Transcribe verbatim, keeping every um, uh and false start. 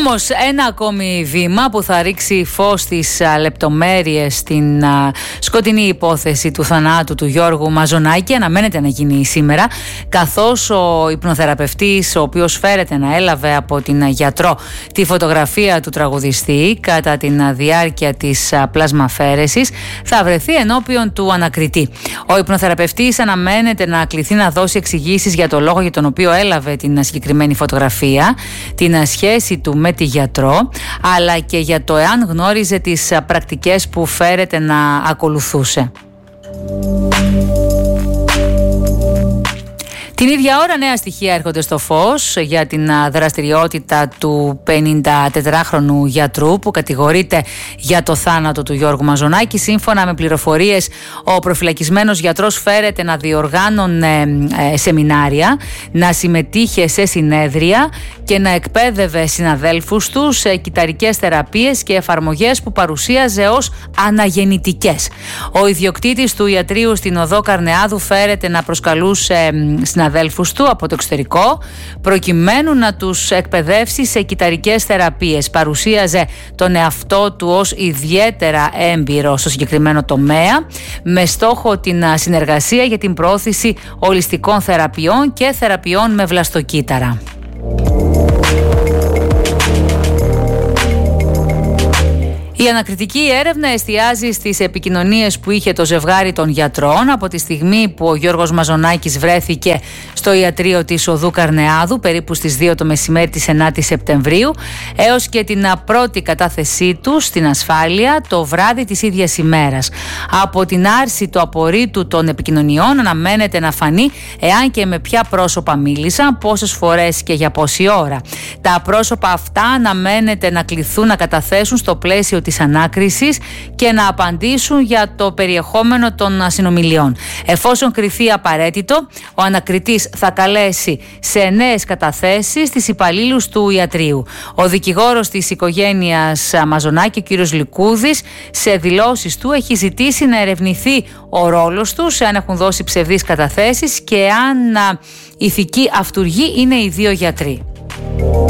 Όμως ένα ακόμη βήμα που θα ρίξει φως στις λεπτομέρειες στην α, σκοτεινή υπόθεση του θανάτου του Γιώργου Μαζονάκη αναμένεται να γίνει σήμερα, καθώς ο υπνοθεραπευτής, ο οποίος φέρεται να έλαβε από την γιατρό τη φωτογραφία του τραγουδιστή κατά τη διάρκεια της πλασμαφαίρεσης, θα βρεθεί ενώπιον του ανακριτή. Ο υπνοθεραπευτής αναμένεται να κληθεί να δώσει εξηγήσεις για το λόγο για τον οποίο έλαβε την συγκεκριμένη φωτογραφία, την σχέση του με τη γιατρό, αλλά και για το εάν γνώριζε τις πρακτικές που φέρεται να ακολουθούσε. Την ίδια ώρα νέα στοιχεία έρχονται στο φως για την δραστηριότητα του πενηντατετράχρονου γιατρού που κατηγορείται για το θάνατο του Γιώργου Μαζονάκη. Σύμφωνα με πληροφορίες, ο προφυλακισμένος γιατρός φέρεται να διοργάνωνε ε, σεμινάρια, να συμμετείχε σε συνέδρια και να εκπαίδευε συναδέλφους του σε κυταρικές θεραπείες και εφαρμογές που παρουσίαζε ως αναγεννητικές. Ο ιδιοκτήτης του ιατρείου στην οδό Καρνεάδου φέρεται να προσκαλούσε συναδέλφους αδέλφους του από το εξωτερικό προκειμένου να τους εκπαιδεύσει σε κυταρικές θεραπείες. Παρουσίαζε τον εαυτό του ως ιδιαίτερα έμπειρο στο συγκεκριμένο τομέα, με στόχο την συνεργασία για την προώθηση ολιστικών θεραπείων και θεραπείων με βλαστοκύτταρα. Η ανακριτική έρευνα εστιάζει στις επικοινωνίες που είχε το ζευγάρι των γιατρών από τη στιγμή που ο Γιώργος Μαζονάκης βρέθηκε στο ιατρείο της οδού Καρνεάδου περίπου στις δύο το μεσημέρι της ενάτης Σεπτεμβρίου έως και την πρώτη κατάθεσή του στην ασφάλεια το βράδυ της ίδιας ημέρας. Από την άρση του απορρίτου των επικοινωνιών αναμένεται να φανεί εάν και με ποια πρόσωπα μίλησαν, πόσες φορές και για πόση ώρα. Τα πρόσωπα αυτά αναμένεται να κληθούν να καταθέσουν στο πλαίσιο της ανάκρισης και να απαντήσουν για το περιεχόμενο των συνομιλιών. Εφόσον κριθεί απαραίτητο, ο ανακριτής θα καλέσει σε νέες καταθέσεις τις υπαλλήλους του ιατρείου. Ο δικηγόρος της οικογένειας Μαζονάκη, ο κύριος Λικούδης, σε δηλώσεις του έχει ζητήσει να ερευνηθεί ο ρόλος τους, αν έχουν δώσει ψευδείς καταθέσεις και αν ηθική αυτουργή είναι οι δύο γιατροί.